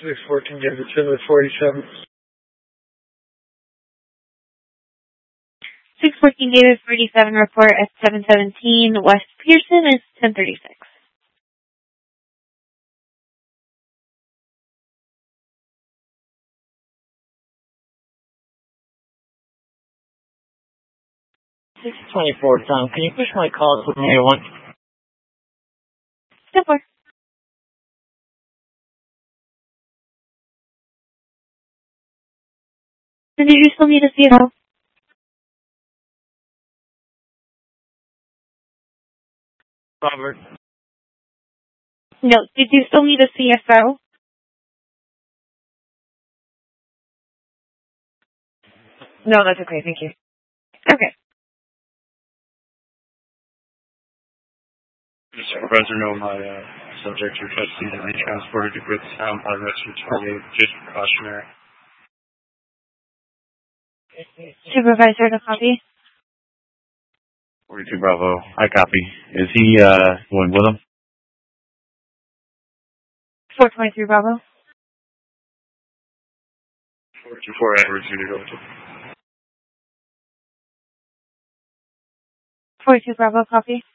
614 David Taylor 47. 614 David 47 report at 717 West Pearson is 1036. Tom, can you push my call to me one? Step 4. And did you still need a CFO? Robert. No, did you still need a CFO? No, that's okay, thank you. Okay. Supervisor, no, my subject requesting to be transported with sound by rescue target, just precautionary. Supervisor to copy. 42 Bravo, I copy. Is he going with him? 423 Bravo. 424 Edwards, you to go to. 42 Bravo, copy.